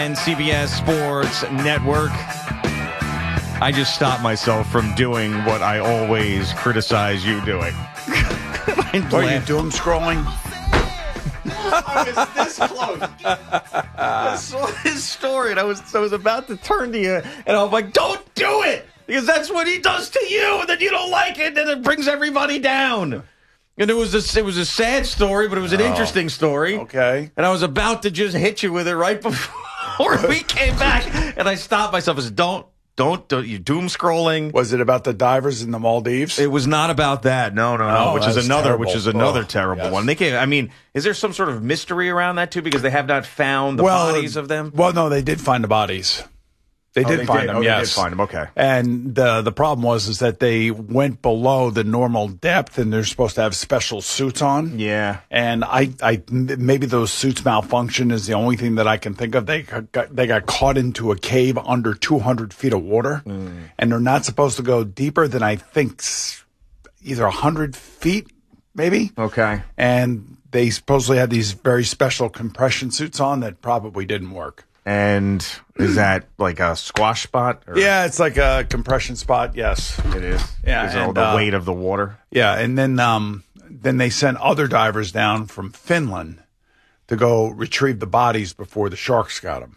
And CBS Sports Network. I just stopped myself from doing what I always criticize you doing. Are you doom scrolling? I was this close. I saw his story, and I was about to turn to you, and I was like, "Don't do it," because that's what he does to you, and then you don't like it, and it brings everybody down. And it was a sad story, but it was an interesting story. Okay. And I was about to just hit you with it right before we came back, and I stopped myself. I said, "Don't you doom scrolling." Was it about the divers in the Maldives? It was not about that. No. Which is another terrible yes. one. Is there some sort of mystery around that too? Because they have not found the bodies of them. Well, no, they did find the bodies. They did find them. Yes, they did find them. Okay. And the problem was that they went below the normal depth, and they're supposed to have special suits on. Yeah. And I maybe those suits malfunction is the only thing that I can think of. They got caught into a cave under 200 feet of water, and they're not supposed to go deeper than I think either 100 feet, maybe. Okay. And they supposedly had these very special compression suits on that probably didn't work. And is that like a squash spot? Or? Yeah, it's like a compression spot. Yes, it is. Yeah, is it the weight of the water? Yeah, and then they sent other divers down from Finland to go retrieve the bodies before the sharks got them.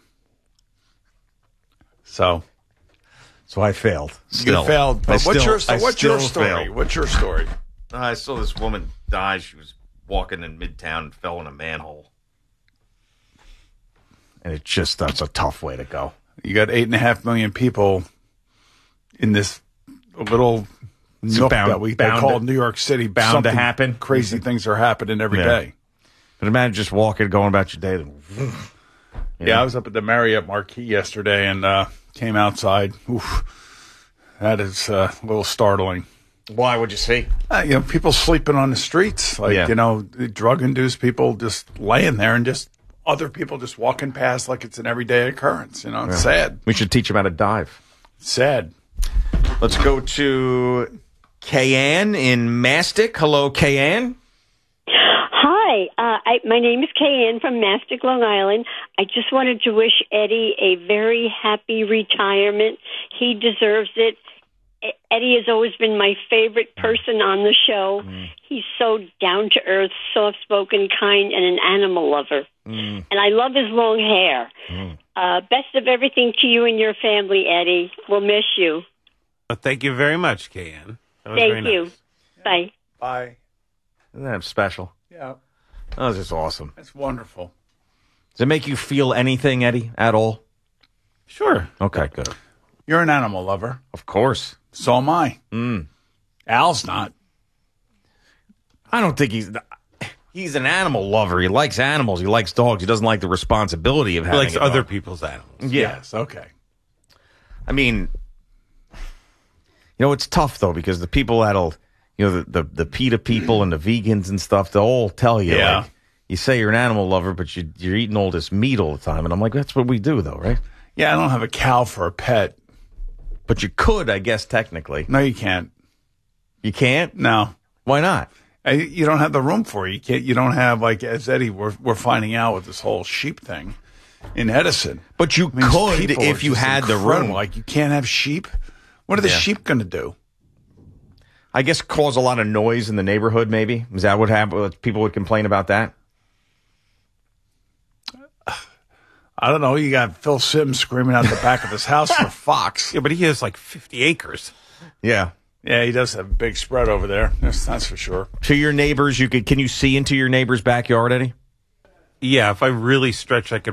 So I failed. Still. You failed. But what's your story? Failed. What's your story? I saw this woman die. She was walking in Midtown and fell in a manhole. And that's a tough way to go. You got 8.5 million people in this little nook that they call New York City. Bound to happen. Crazy things are happening every day. But imagine just walking, going about your day. Yeah, I was up at the Marriott Marquis yesterday and came outside. Oof, that is a little startling. Why would you see? People sleeping on the streets. Drug-induced people just laying there and just other people just walking past like it's an everyday occurrence. It's sad. We should teach them how to dive. Sad. Let's go to Kayanne in Mastic. Hello, Kayanne. Hi, my name is Kayanne from Mastic, Long Island. I just wanted to wish Eddie a very happy retirement. He deserves it. Eddie has always been my favorite person on the show. He's so down-to-earth, soft-spoken, kind, and an animal lover. And I love his long hair. Best of everything to you and your family, Eddie. We'll miss you. Well, thank you very much, Kayanne. Thank you. Nice. Bye. Bye. Isn't that special? Yeah. That was just awesome. That's wonderful. Does it make you feel anything, Eddie, at all? Sure. Okay, good. You're an animal lover. Of course. So am I. Al's not. I don't think he's an animal lover. He likes animals. He likes dogs. He doesn't like the responsibility of having He likes other people's animals. Yeah. Yes, okay. I mean, it's tough, though, because the people that'll, the PETA people and the vegans and stuff, they'll all tell you, like, you say you're an animal lover, but you're eating all this meat all the time. And I'm like, that's what we do, though, right? Yeah, I don't have a cow for a pet. But you could, I guess, technically. No, you can't. You can't? No. Why not? You don't have the room for it. You can't. You don't have, like, as Eddie, we're finding out with this whole sheep thing in Edison. But you could if you had the room. Like, you can't have sheep. What are the sheep going to do? I guess cause a lot of noise in the neighborhood, maybe? Is that what happened? People would complain about that? I don't know. You got Phil Sims screaming out the back of his house for fox. Yeah, but he has like 50 acres. Yeah. Yeah, he does have a big spread over there. That's for sure. To your neighbors, can you see into your neighbor's backyard, Eddie? Yeah, if I really stretch, I could